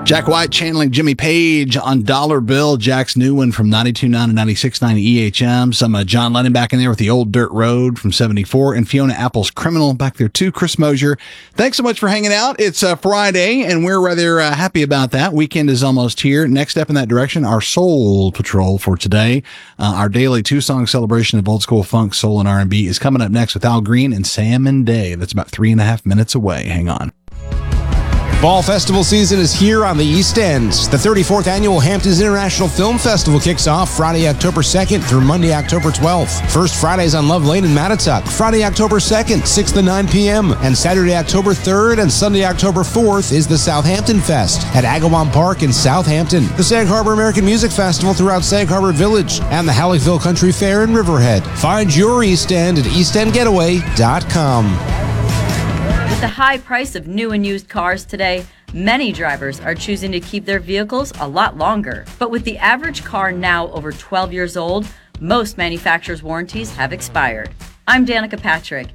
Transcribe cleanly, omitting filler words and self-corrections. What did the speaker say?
Jack White channeling Jimmy Page on Dollar Bill, Jack's new one from 92.9 and 96.9 EHM. Some John Lennon back in there with the Old Dirt Road from 74, and Fiona Apple's Criminal back there too. Chris Mosier, thanks so much for hanging out. It's Friday, and we're rather happy about that. Weekend is almost here. Next step in that direction, our Soul Patrol for today. Our daily two-song celebration of old school funk, soul, and R&B is coming up next with Al Green and Sam and Day. That's about 3.5 minutes away. Hang on. Fall festival season is here on the East End. The 34th Annual Hamptons International Film Festival kicks off Friday, October 2nd through Monday, October 12th. First Fridays on Love Lane in Mattituck, Friday, October 2nd, 6 to 9 p.m. And Saturday, October 3rd and Sunday, October 4th is the Southampton Fest at Agawam Park in Southampton. The Sag Harbor American Music Festival throughout Sag Harbor Village and the Halleckville Country Fair in Riverhead. Find your East End at eastendgetaway.com. With the high price of new and used cars today, many drivers are choosing to keep their vehicles a lot longer. But with the average car now over 12 years old, most manufacturers' warranties have expired. I'm Danica Patrick,